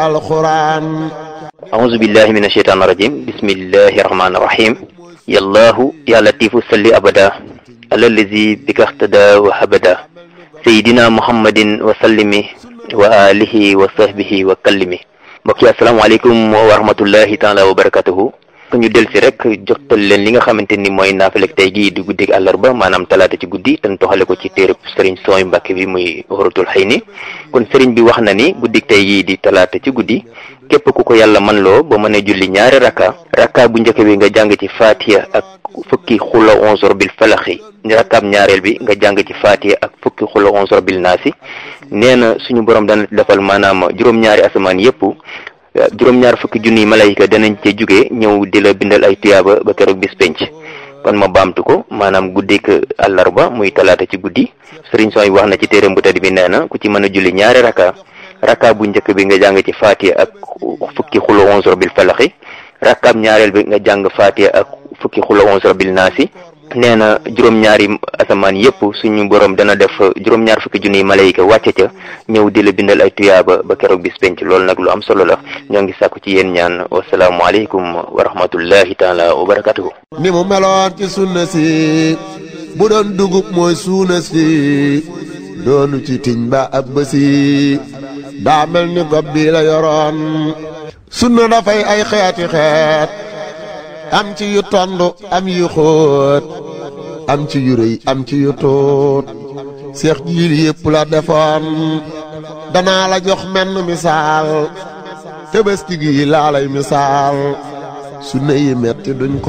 القرآن أعوذ بالله من الشيطان الرجيم بسم الله الرحمن الرحيم يا الله يا لطيف صل أبدا على الذي بك اهتدى وهبدا سيدنا محمد وسلم وآله وصحبه وكلمه mbokk yi asalaamaaleykum wa rahmatullahi taala wa barakatuhu ko ñu del si rek jotal leen li nga xamante ni mooy naafilek tey gii di guddig àllarba maanaam talaata ci guddi te toxale ko ci téereb sëriñ Sooy Mbàkke bi muy Waratul Xayni kon sëriñ bi wax na ni guddig tey gii di talaata ci guddi képp ku ko yàlla man loo ba mën a julli ñaari rakka bu njëkk bi nga jàng ci Faatiha ak fukki xula 11 bil falaxi rakkaab ñaareel bi nga jàng ci Faatiha ak fukki xula 11 bil naasi nee na suñu borom dana defal maanaam juróom-ñaari asamaan yépp juróom-ñaar fukki junniy malayka danañ ca jóge ñëw di la bindal ay tuyaaba ba keroog bis penc kon ma baamtu ko maanaam guddik àllarba muy talaata ci guddi sëriñ Sooy wax na ci téeram bu tedd bi nee na ku ci mën a julli ñaari rakka bu njëkk bi nga jàng ci Faatiha ak fukki xula 11 bil falaxi rakkaab ñaareel bi nga jàng Faatiha ak fukki xula 11 bil naasi nee na juróom-ñaari asamaan yépp suñu borom dana def juróom-ñaar fukki junniy malayka wàcce ca ñëw di la bindal ay tuyaaba ba keroog bis penc loolu nag lu am solo la ñoo ngi sàkku ci yéen ñaan wasalaamualeykum wa rahmatullahi taala wa barakatuhu ni mu meloon ci sunna si bu doon dugub mooy suuna si doonu ci tiñ ba ab bësi daa mel ni gob bi la yoroon sunna dafay ay xeeti xeet am ci yu tondu am yu xóot am ci yu rëy am ci yu tuut seex jiil yépp la defoon danaa la jox menn misaal Tabaski gi laa lay misaal sunna yi metti duñ ko